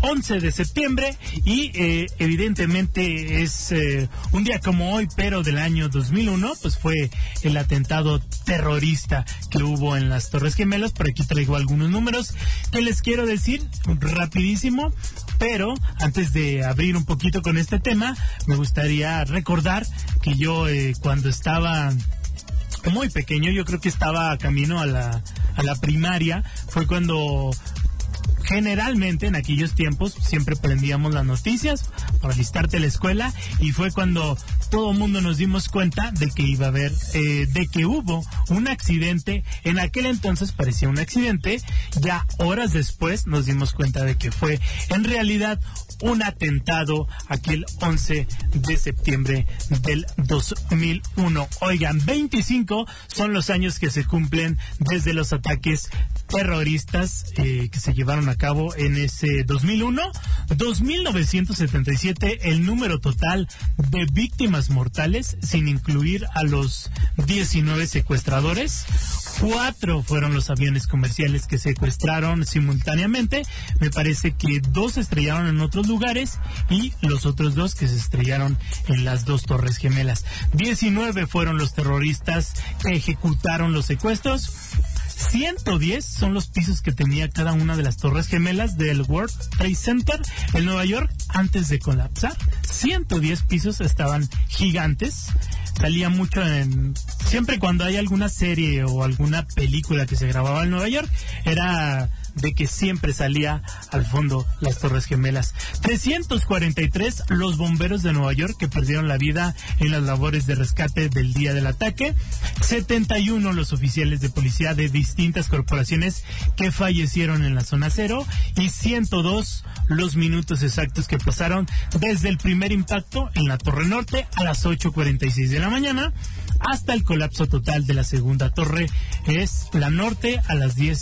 11 de septiembre y evidentemente es un día como hoy, pero del año 2001, pues fue el atentado terrorista que hubo en las Torres Gemelas. Por aquí traigo algunos números que les quiero decir rapidísimo, pero antes de abrir un poquito con este tema, me gustaría recordar que yo cuando estaba muy pequeño, yo creo que estaba camino a la primaria, fue cuando generalmente en aquellos tiempos siempre prendíamos las noticias para listarte a la escuela, y fue cuando todo el mundo nos dimos cuenta de que iba a haber, de que hubo un accidente. En aquel entonces parecía un accidente, ya horas después nos dimos cuenta de que fue en realidad un atentado aquel 11 de septiembre del 2001. Oigan, 25 son los años que se cumplen desde los ataques terroristas que se llevaron a cabo en ese 2001. 2.977 el número total de víctimas mortales, sin incluir a los 19 secuestradores. 4 fueron los aviones comerciales que secuestraron simultáneamente. Me parece que 2 se estrellaron en otros lugares y los otros 2 que se estrellaron en las 2 Torres Gemelas. 19 fueron los terroristas que ejecutaron los secuestros. 110 son los pisos que tenía cada una de las Torres Gemelas del World Trade Center en Nueva York antes de colapsar. 110 pisos, estaban gigantes. Salía mucho siempre cuando hay alguna serie o alguna película que se grababa en Nueva York, era de que siempre salía al fondo las Torres Gemelas. 343 los bomberos de Nueva York que perdieron la vida en las labores de rescate del día del ataque. 71 los oficiales de policía de distintas corporaciones que fallecieron en la zona cero, y 102 los minutos exactos que pasaron desde el primer impacto en la Torre Norte a las 8:46 de la mañana hasta el colapso total de la segunda torre, es la norte, a las 10